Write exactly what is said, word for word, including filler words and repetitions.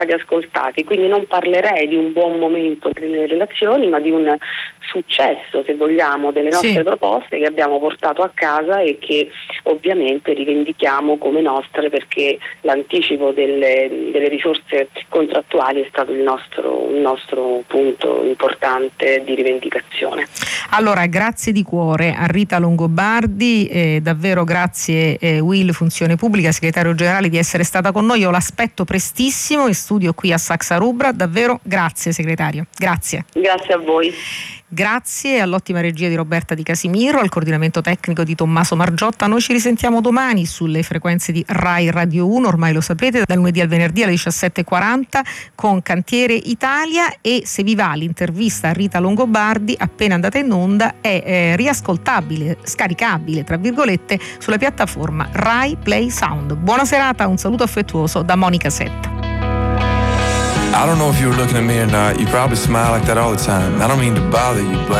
ascoltati, quindi non parlerei di un buon momento delle relazioni, ma di un successo, se vogliamo, delle nostre sì. proposte che abbiamo portato a casa e che ovviamente rivendichiamo come nostre, perché l'anticipo delle, delle risorse contrattuali è stato il nostro, il nostro punto importante di rivendicazione. Allora, grazie di cuore a Rita Longobardi, eh, davvero grazie eh, Will Funzione Pubblica, segretario generale, di essere stata con noi. Io l'aspetto prestissimo in studio qui a Saxa Rubra, davvero grazie segretario, grazie. Grazie a voi. Grazie all'ottima regia di Roberta Di Casimiro, al coordinamento tecnico di Tommaso Margiotta. Noi ci risentiamo domani sulle frequenze di Rai Radio uno, ormai lo sapete, dal lunedì al venerdì alle diciassette e quaranta con Cantiere Italia, e se vi va l'intervista a Rita Longobardi appena andata in onda è eh, riascoltabile, scaricabile tra virgolette sulla piattaforma Rai Play Sound. Buona serata, un saluto affettuoso da Monica Setta. I don't know if you were looking at me or not. You probably smile like that all the time. I don't mean to bother you, but